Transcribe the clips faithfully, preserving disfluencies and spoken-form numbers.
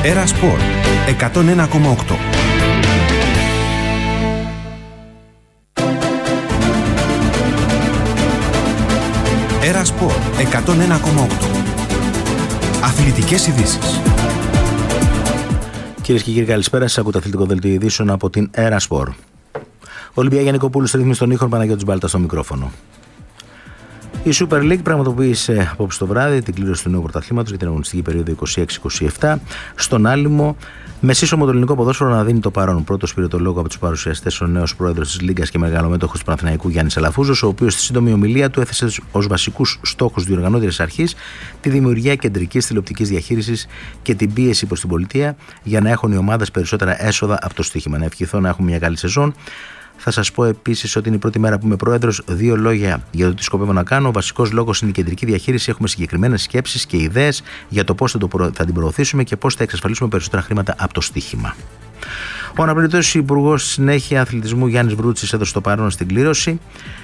Έρα Σπορ εκατόν ένα κόμμα οκτώ. Έρα Σπορ εκατόν ένα κόμμα οκτώ. Αθλητικές ειδήσεις. Κυρίες και κύριοι, καλησπέρα σας. Ακούτε αθλητικό δελτίο ειδήσεων από την Έρα Σπορ. Ολυμπία Γιαννικοπούλου στη ρύθμιση των ήχων, Παναγιώτης Μπάλτα στο μικρόφωνο. Η Super League πραγματοποίησε απόψε το βράδυ την κλήρωση του νέου πρωταθλήματος για την αγωνιστική περίοδο είκοσι έξι είκοσι επτά. Στον άλυμο, με σύσσωμο το ελληνικό ποδόσφαιρο να δίνει το παρόν. Πρώτος πήρε το λόγο από τους παρουσιαστές ο νέος πρόεδρος της Λίγκας και μεγαλομέτωχος του Παναθηναϊκού Γιάννης Αλαφούζος, ο οποίος στη σύντομη ομιλία του έθεσε ως βασικούς στόχους διοργανώτερης αρχής τη δημιουργία κεντρικής τηλεοπτικής διαχείρισης και την πίεση προς την πολιτεία για να έχουν οι ομάδες περισσότερα έσοδα από το στοίχημα. Να ευχηθώ να έχουμε μια καλή σεζόν. Θα σας πω επίσης ότι είναι η πρώτη μέρα που είμαι πρόεδρος. Δύο λόγια για το τι σκοπεύω να κάνω. Ο βασικός λόγος είναι η κεντρική διαχείριση. Έχουμε συγκεκριμένες σκέψεις και ιδέες για το πώς θα, το προ... θα την προωθήσουμε και πώς θα εξασφαλίσουμε περισσότερα χρήματα από το στοίχημα. Ο αναπληρωτής Υπουργός Συνέχεια Αθλητισμού Γιάννης Βρούτσης έδωσε το παρόν στην κλήρωση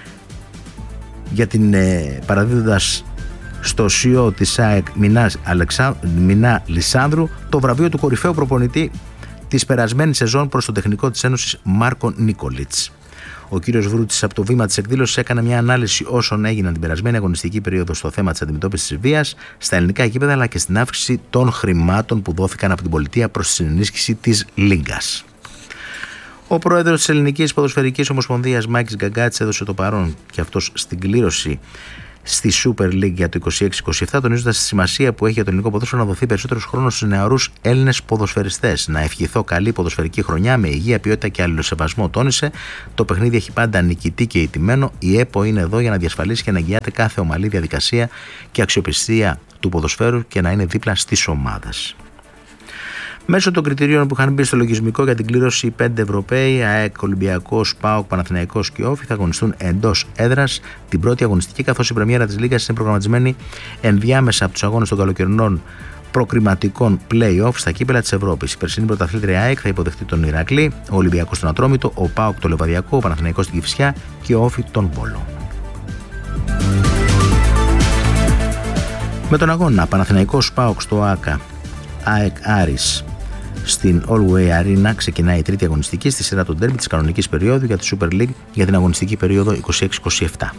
για την ε, παραδίδοντας στο σιό της ΑΕΚ Μινά, Αλεξα... Μινά Λισάνδρου το βραβείο του κορυφαίου προπονητή της περασμένης σεζόν προς το τεχνικό της Ένωσης Μάρκο Νίκολιτς. Ο κύριος Βρούτσης από το βήμα της εκδήλωσης έκανε μια ανάλυση όσων έγιναν την περασμένη αγωνιστική περίοδο στο θέμα της αντιμετώπισης της βίας στα ελληνικά γήπεδα, αλλά και στην αύξηση των χρημάτων που δόθηκαν από την πολιτεία προς την ενίσχυση της Λίγκας. Ο πρόεδρος της Ελληνικής Ποδοσφαιρικής Ομοσπονδίας Μάκης Γκαγκάτης έδωσε το παρόν και αυτός στην κλήρωση στη Super League για το είκοσι έξι είκοσι επτά, τονίζοντας τη σημασία που έχει για το ελληνικό ποδόσφαιρο να δοθεί περισσότερος χρόνος στους νεαρούς Έλληνες ποδοσφαιριστές. Να ευχηθώ καλή ποδοσφαιρική χρονιά με υγεία, ποιότητα και αλληλοσεβασμό, τόνισε. Το παιχνίδι έχει πάντα νικητή και ηττημένο. Η ΕΠΟ είναι εδώ για να διασφαλίσει και να εγγυάται κάθε ομαλή διαδικασία και αξιοπιστία του ποδοσφαίρου και να είναι δίπλα στις ομάδες. Μέσω των κριτηρίων που είχαν μπει στο λογισμικό για την κλήρωση, οι πέντε Ευρωπαίοι, ΑΕΚ, Ολυμπιακός, ΠΑΟΚ, Παναθηναϊκός και Όφη, θα αγωνιστούν εντός έδρας την πρώτη αγωνιστική, καθώς η πρεμιέρα της Λίγκας είναι προγραμματισμένη ενδιάμεσα από τους αγώνες των καλοκαιρινών προκριματικών play-off στα κύπελα της Ευρώπης. Η περσινή πρωταθλήτρια ΑΕΚ θα υποδεχτεί τον Ηρακλή, ο Ολυμπιακός τον Ατρόμητο, ο ΠΑΟΚ το Λεβαδιακό, ο Παναθηναϊκός την Κηφισιά και ο Όφη τον Βόλο. Με τον αγώνα Παναθηναϊκός ΠΑΟΚ στο ΆΚΑ, ΑΕΚ Άρης στην Allway Arena ξεκινάει η τρίτη αγωνιστική στη σειρά των ντέρμπι της κανονικής περίοδου για τη Super League για την αγωνιστική περίοδο είκοσι έξι είκοσι επτά.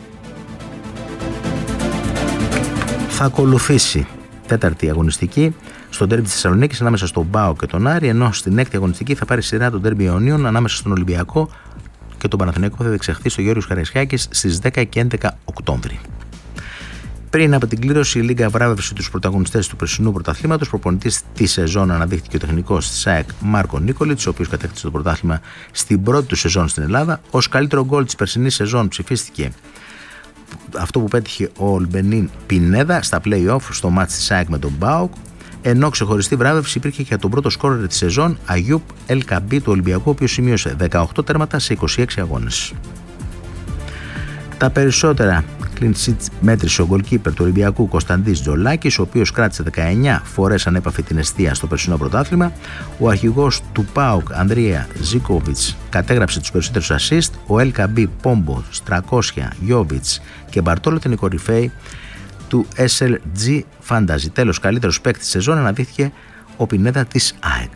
Θα ακολουθήσει τέταρτη αγωνιστική στο ντέρμπι της Θεσσαλονίκης ανάμεσα στον ΠΑΟ και τον Άρη, ενώ στην έκτη αγωνιστική θα πάρει σειρά τον ντέρμπι Ιωνίων ανάμεσα στον Ολυμπιακό και τον Παναθηναϊκό που θα διεξαχθεί στο Γεώργιος Χαρισιάκης στις δέκα και έντεκα Οκτώβρη. Πριν από την κλήρωση, η Λίγκα βράβευσε τους πρωταγωνιστές του περσινού πρωταθλήματος. Προπονητής τη σεζόν αναδείχθηκε ο τεχνικός της ΑΕΚ Μάρκο Νίκολιτς, ο οποίος κατέκτησε το πρωτάθλημα στην πρώτη του σεζόν στην Ελλάδα. Ως καλύτερο γκολ της περσινής σεζόν ψηφίστηκε αυτό που πέτυχε ο Ολμπενίν Πινέδα στα play-off στο μάτς της ΑΕΚ με τον ΠΑΟΚ. Ενώ ξεχωριστή βράβευση υπήρχε και για τον πρώτο σκόρερ της σεζόν, Αγιούπ Ελκαμπή του Ολυμπιακού, ο οποίος σημείωσε δεκαοκτώ τέρματα σε είκοσι έξι αγώνες. Τα περισσότερα clean sheets μέτρησε ο goalkeeper του Ολυμπιακού Κωνσταντής Τζολάκης, ο οποίος κράτησε δεκαεννιά φορές ανέπαφη την εστία στο περσινό πρωτάθλημα. Ο αρχηγός του ΠΑΟΚ Ανδρία Ζίκοβιτς κατέγραψε τους περισσότερους assist. Ο Ελκαμπή, Πόμπο, Στρακόσια, Γιόβιτς και Μπαρτόλο ήταν οι κορυφαίοι του ες ελ τζι Fantasy. Τέλος, καλύτερος παίκτης της σεζόν αναδείχθηκε ο Πινέδα της ΑΕΚ.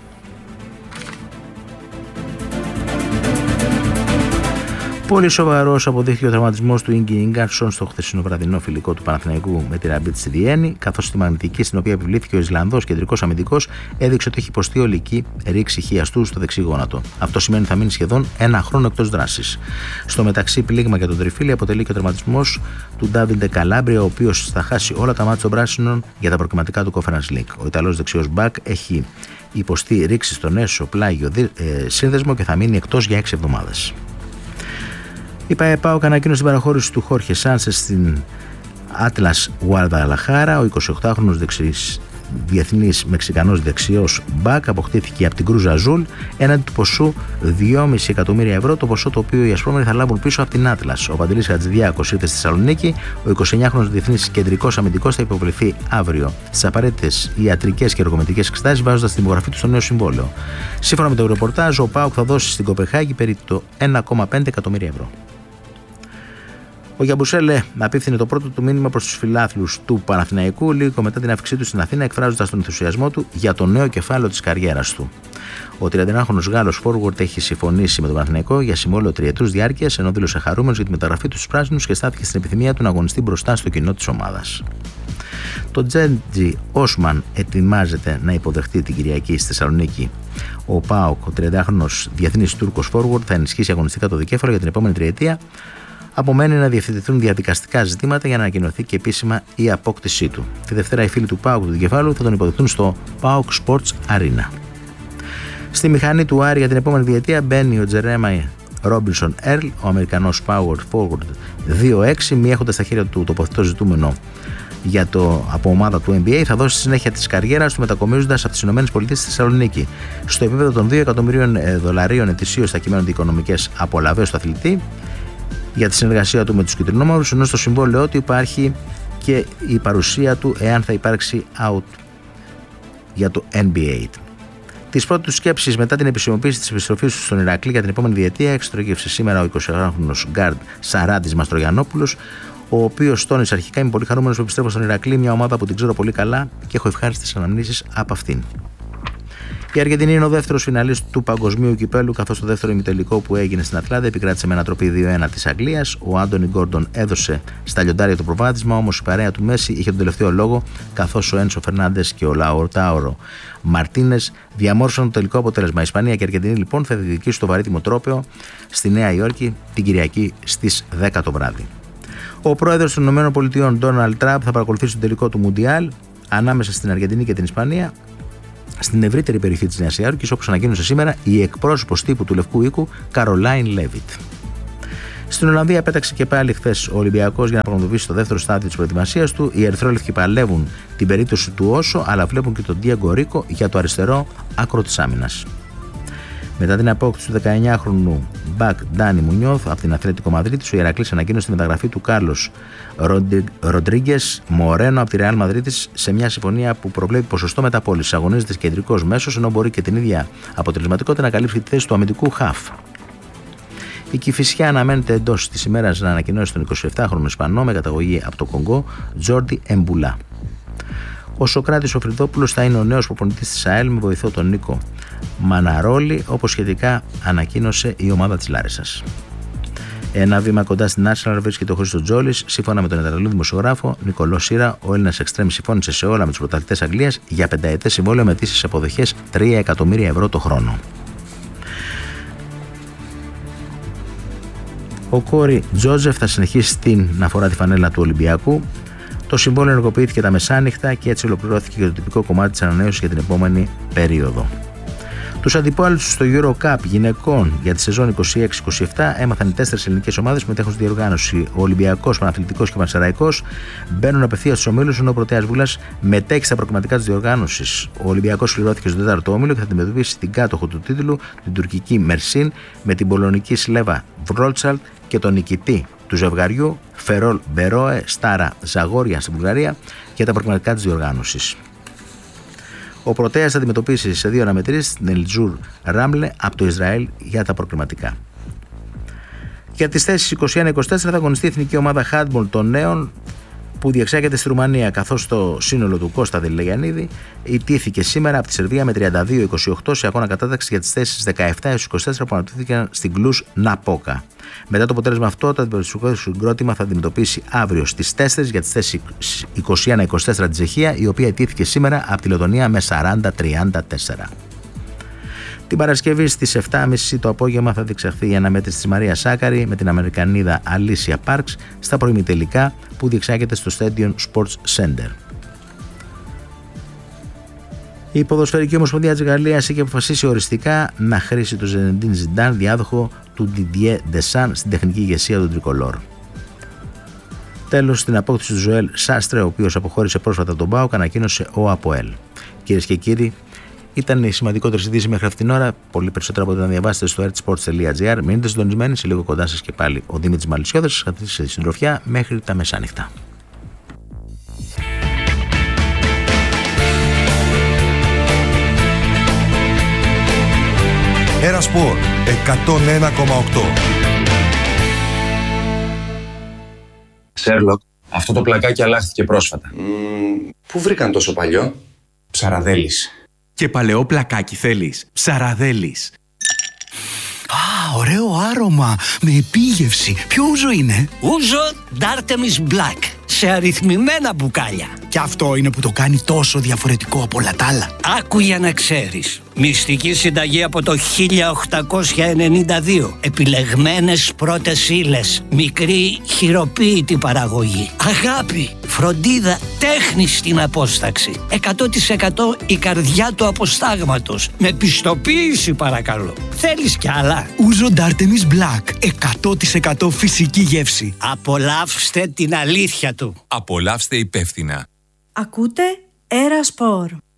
Πολύ σοβαρός αποδείχθηκε ο τραυματισμός του Ίγκι Ίγκαρσον στο χθεσινό βραδινό φιλικό του Παναθηναϊκού με τη Ραμπίτ στη Βιέννη, καθώς στη μαγνητική στην οποία επιβλήθηκε ο Ισλανδός κεντρικός αμυντικός έδειξε ότι έχει υποστεί ολική ρήξη χιαστού στο δεξί γόνατο. Αυτό σημαίνει ότι θα μείνει σχεδόν ένα χρόνο εκτός δράσης. Στο μεταξύ, πλήγμα για τον τριφύλι αποτελεί και ο τραυματισμός του Ντάβιντε Καλάμπρια, ο οποίος θα χάσει όλα τα μάτια των πράσινων για τα προκριματικά του Conference League. Ο Ιταλός δεξιός μπακ έχει υποστεί ρήξη στον έσω πλάγιο ε, σύνδεσμο και θα μείνει εκτός για έξι εβδομάδες. Η ΠΑΟΚ ανακοίνωσε την παραχώρηση του Χόρχε Σάνσες στην Atlas Guadalajara. Ο εικοσιοκτάχρονος δεξιής διεθνής Μεξικανός δεξιός μπακ αποκτήθηκε από την Κρούζ Αζούλ έναντι του ποσού δυόμισι εκατομμύρια ευρώ, το ποσό το οποίο οι ασπρόμεροι θα λάβουν πίσω από την Atlas. Ο Παντελής Χατζηδιάκος ήρθε στη Θεσσαλονίκη. Ο εικοσιεννιάχρονος διεθνής κεντρικός αμυντικός θα υποβληθεί αύριο στις απαραίτητες ιατρικές και εργομετρικές εξετάσεις, βάζοντας την υπογραφή του στο νέο συμβόλαιο. Σύμφωνα με το ρεπορτάζ, ο ΠΑΟΚ θα δώσει στην Κοπεχάγη περί το ένα κόμμα πέντε εκατομμύρια ευρώ. Ο Γιαμπουσέλε απίφθινε το πρώτο του μήνυμα προς τους φιλάθλους του Παναθηναϊκού λίγο μετά την αύξησή του στην Αθήνα, εκφράζοντας τον ενθουσιασμό του για το νέο κεφάλαιο της καριέρας του. Ο τριανταενάχρονος Γάλλος forward έχει συμφωνήσει με τον Παναθηναϊκό για συμβόλαιο τριετούς διάρκειας, ενώ δήλωσε χαρούμενος για τη μεταγραφή του στους πράσινους και στάθηκε στην επιθυμία του να αγωνιστεί μπροστά στο κοινό της ομάδας. Το Τζέντζι Όσμαν ετοιμάζεται να υποδεχτεί την Κυριακή στη Θεσσαλονίκη. Ο ΠΑΟΚ, ο τριαντάχρονος διεθνής Τούρκος forward, θα ενισχύσει αγωνιστικά το δικέφαλο για την επόμενη τριετία. Απομένει να διευθετηθούν διαδικαστικά ζητήματα για να ανακοινωθεί και επίσημα η απόκτησή του. Τη Δευτέρα οι φίλοι του ΠΑΟΚ του δικεφάλου θα τον υποδεχτούν στο PAOK Sports Arena. Στη μηχανή του Άρη για την επόμενη διετία μπαίνει ο Τζερέμαϊ Ρόμπινσον Έρλ, ο Αμερικανός power forward δύο έξι, μη έχοντας στα χέρια του τοποθετό ζητούμενο για το, από ομάδα του N B A, θα δώσει συνέχεια της καριέρας του μετακομίζοντας από τις ΗΠΑ στη Θεσσαλονίκη. Στο επίπεδο των δύο εκατομμυρίων δολαρίων ετησίως θα κυμαίνονται οι οικονομικές απολαβές του αθλητή για τη συνεργασία του με τους κυτρινόμαυρους, ενώ στο συμβόλαιό του υπάρχει και η παρουσία του εάν θα υπάρξει out για το N B A. Τις πρώτες του σκέψεις μετά την επισημοποίηση της επιστροφής του στον Ηρακλή για την επόμενη διετία εξωτερήκευσε σήμερα ο εικοσιοχρόνος γκάρντ Σαράντης Μαστρογιαννόπουλος, ο οποίος τόνισε αρχικά: είμαι πολύ χαρούμενος που επιστρέφω στον Ηρακλή, μια ομάδα που την ξέρω πολύ καλά και έχω ευχάριστες αναμνήσεις από αυτήν. Η Αργεντινή είναι ο δεύτερος φιναλίστ του παγκοσμίου κυπέλου, καθώς το δεύτερο ημιτελικό που έγινε στην Ατλάντα επικράτησε με ανατροπή δύο ένα της Αγγλίας. Ο Άντονι Γκόρντον έδωσε στα λιοντάρια το προβάδισμα, όμως η παρέα του Μέση είχε τον τελευταίο λόγο, καθώς ο Ένσο Φερνάντες και ο Λαουρτάουρο Μαρτίνες διαμόρφωσαν το τελικό αποτέλεσμα. Η Ισπανία και η Αργεντινή λοιπόν θα διεκδικήσουν το βαρύτιμο τρόπαιο στη Νέα Υόρκη την Κυριακή στις δέκα το βράδυ. Ο πρόεδρος των ΗΠΑ Ντόναλντ Τραμπ θα παρακολουθήσει τον τελικό του Μουντιάλ ανάμεσα στην Αργεντινή και την Ισπανία στην ευρύτερη περιοχή της Νέας Υόρκης, όπως ανακοίνωσε σήμερα η εκπρόσωπος τύπου του Λευκού Οίκου Καρολάιν Λέβιτ. Στην Ολλανδία πέταξε και πάλι χθες ο Ολυμπιακός για να πραγματοποιήσει το δεύτερο στάδιο της προετοιμασίας του. Οι ερυθρόλευκοι παλεύουν την περίπτωση του Όσο, αλλά βλέπουν και τον Ντιέγκο Ρίκο για το αριστερό άκρο της άμυνας. Μετά την απόκτηση του δεκαεννιάχρονου Μπακ Ντάνι Μουνιώθ από την Αθλέτικο Μαδρίτης, ο Ηρακλής ανακοίνωσε τη μεταγραφή του Κάρλος Ροντρίγκες Μορένο από τη Ρεάλ Μαδρίτης σε μια συμφωνία που προβλέπει ποσοστό μεταπώλησης. Αγωνίζεται κεντρικός μέσος, ενώ μπορεί και την ίδια αποτελεσματικότητα να καλύψει τη θέση του αμυντικού χαφ. Η Κηφισιά αναμένεται εντός της ημέρας να ανακοινώσει τον εικοσιεπτάχρονο Ισπανό με καταγωγή από το Κονγκό Τζόρντι Εμπουλά. Ο Σοκράτης ο Φρυδόπουλος θα είναι ο νέος προπονητής της ΑΕΛ με βοηθό τον Νίκο Μαναρόλη, όπως σχετικά ανακοίνωσε η ομάδα της Λάρισσας. Ένα βήμα κοντά στην Arsenal βρίσκεται ο Χρήστος Τζόλης. Σύμφωνα με τον Ιταλό δημοσιογράφο Νικολό Σύρα, ο Έλληνας εξτρέμ συμφώνησε σε όλα με τους πρωταθλητές Αγγλίας για πενταετές συμβόλαιο με αιτήσεις αποδοχές τρία εκατομμύρια ευρώ το χρόνο. Ο Κόρι Τζόζεφ θα συνεχίσει την να φορά τη φανέλα του Ολυμπιακού. Το συμβόλαιο ενεργοποιήθηκε τα μεσάνυχτα και έτσι ολοκληρώθηκε και το τυπικό κομμάτι της ανανέωσης για την επόμενη περίοδο. Τους αντιπάλους στο Euro Cup γυναικών για τη σεζόν είκοσι έξι είκοσι επτά έμαθαν οι τέσσερις ελληνικές ομάδες που μετέχουν στη διοργάνωση. Ο Ολυμπιακός, Παναθηναϊκός και ο Πανσερραϊκός μπαίνουν απευθείας στους ομίλους, ενώ ο Πρωτέας Βούλας μετέχει στα προκριματικά της διοργάνωσης. Ο Ολυμπιακός κληρώθηκε στον τέταρτο όμιλο και θα αντιμετωπίσει την κάτοχο του τίτλου, την τουρκική Μερσίν, με την πολωνική Σλέβα Βρόλτσαλτ και τον νικητή του ζευγαριού Φερόλ Μπερόε Στάρα Ζαγόρια στην Βουλγαρία για τα προκριματικά της διοργάνωσης. Ο Πρωτέας θα αντιμετωπίσει σε δύο αναμετρήσεις την Ελτζούρ Ράμλε από το Ισραήλ για τα προκριματικά. Για τις θέσεις είκοσι ένα είκοσι τέσσερα θα αγωνιστεί η εθνική ομάδα handball των νέων που διεξάγεται στη Ρουμανία, καθώς το σύνολο του Κώστα Δελεγιαννίδη ιτήθηκε σήμερα από τη Σερβία με τριάντα δύο είκοσι οκτώ σε αγώνα κατάταξη για τις θέσεις δεκαεπτά έως είκοσι τέσσερα που αναπτύχθηκαν στην Κλουζ Ναπόκα. Μετά το αποτέλεσμα αυτό, το αντιπεριστικό συγκρότημα θα αντιμετωπίσει αύριο στις τέσσερις για τις θέσεις είκοσι ένα είκοσι τέσσερα τη Τσεχία, η οποία ιτήθηκε σήμερα από τη Λετωνία με σαράντα τριάντα τέσσερα. Την Παρασκευή στις επτά και μισή το απόγευμα θα διεξαχθεί η αναμέτρηση της Μαρία Σάκαρη με την Αμερικανίδα Αλίσια Πάρξ στα προημιτελικά που διεξάγεται στο Stadium Sports Center. Η Ποδοσφαιρική Ομοσπονδία της Γαλλίας έχει αποφασίσει οριστικά να χρήσει τον Ζενεντίν Ζιντάν, διάδοχο του Didier Deschamps, στην τεχνική ηγεσία του Τρικολόρ. Τέλος, στην απόκτηση του Ζωέλ Σάστρε, ο οποίος αποχώρησε πρόσφατα από τον ΠΑΟΚ, ανακοίνωσε ο ΑΠΟΕΛ. Κυρίες και κύριοι, ήταν η σημαντικότερη ειδήση μέχρι αυτήν την ώρα. Πολύ περισσότερα από ό,τι να διαβάσετε στο ερτsports τελεία τζι άρ. Μείνετε συντονισμένοι, σε λίγο κοντά σας και πάλι ο Δημήτρης Μαλισσιώδης. Σας κρατήσει στη συντροφιά μέχρι τα μεσάνυχτα. Ερασπορ εκατόν ένα κόμμα οκτώ. Σέρλοκ, αυτό το πλακάκι αλλάχθηκε πρόσφατα. Mm, πού βρήκαν τόσο παλιό? Ψαραδέλης. Και παλαιό πλακάκι θέλεις? Ψαραδέλης. Α, ωραίο άρωμα, με επίγευση. Ποιο ούζο είναι? Ούζο D'Artemis Black, σε αριθμημένα μπουκάλια. Και αυτό είναι που το κάνει τόσο διαφορετικό από όλα τα άλλα. Άκου για να ξέρεις. Μυστική συνταγή από το χίλια οκτακόσια ενενήντα δύο. Επιλεγμένες πρώτες ύλες. Μικρή χειροποίητη παραγωγή. Αγάπη, φροντίδα, τέχνη στην απόσταξη. εκατό τοις εκατό η καρδιά του αποστάγματος. Με πιστοποίηση παρακαλώ. Θέλεις κι άλλα? Ούζο D'Artemis Black. εκατό τοις εκατό φυσική γεύση. Απολαύστε την αλήθεια του. Απολαύστε υπεύθυνα. Ακούτε Era Sport.